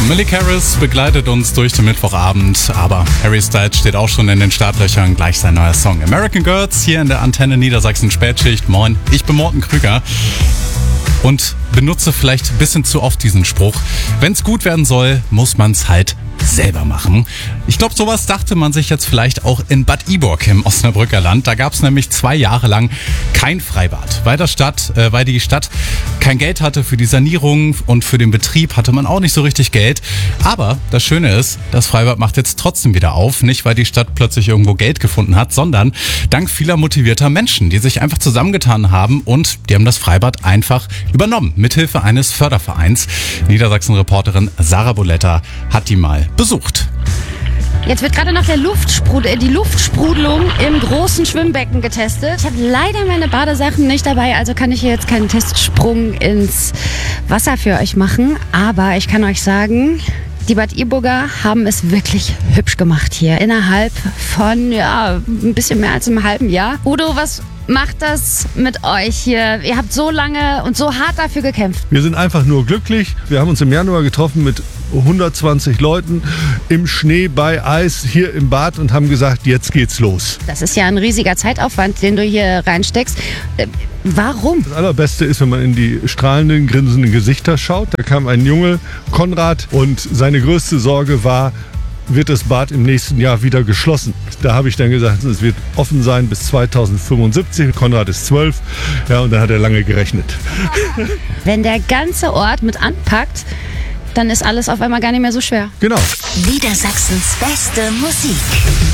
Miley Cyrus begleitet uns durch den Mittwochabend, aber Harry Styles steht auch schon in den Startlöchern. Gleich sein neuer Song American Girls hier in der Antenne Niedersachsen Spätschicht. Moin, ich bin Morten Krüger und benutze vielleicht ein bisschen zu oft diesen Spruch: Wenn's gut werden soll, muss man's halt selber machen. Ich glaube, sowas dachte man sich jetzt vielleicht auch in Bad Iburg im Osnabrücker Land. Da gab es nämlich 2 Jahre lang kein Freibad, weil die Stadt kein Geld hatte für die Sanierung und für den Betrieb hatte man auch nicht so richtig Geld. Aber das Schöne ist, das Freibad macht jetzt trotzdem wieder auf. Nicht, weil die Stadt plötzlich irgendwo Geld gefunden hat, sondern dank vieler motivierter Menschen, die sich einfach zusammengetan haben und die haben das Freibad einfach übernommen, mithilfe eines Fördervereins. Niedersachsen-Reporterin Sarah Boletta hat die mal besucht. Jetzt wird gerade noch die Luftsprudelung im großen Schwimmbecken getestet. Ich habe leider meine Badesachen nicht dabei, also kann ich hier jetzt keinen Testsprung ins Wasser für euch machen. Aber ich kann euch sagen, die Bad Iburger haben es wirklich hübsch gemacht hier. Innerhalb von ein bisschen mehr als einem halben Jahr. Udo, was macht das mit euch hier? Ihr habt so lange und so hart dafür gekämpft. Wir sind einfach nur glücklich. Wir haben uns im Januar getroffen mit 120 Leuten im Schnee bei Eis hier im Bad und haben gesagt, jetzt geht's los. Das ist ja ein riesiger Zeitaufwand, den du hier reinsteckst. Warum? Das Allerbeste ist, wenn man in die strahlenden, grinsenden Gesichter schaut. Da kam ein Junge, Konrad, und seine größte Sorge war, wird das Bad im nächsten Jahr wieder geschlossen. Da habe ich dann gesagt, es wird offen sein bis 2075. Konrad ist 12. Ja, und dann hat er lange gerechnet. Wenn der ganze Ort mit anpackt, dann ist alles auf einmal gar nicht mehr so schwer. Genau. Niedersachsens beste Musik.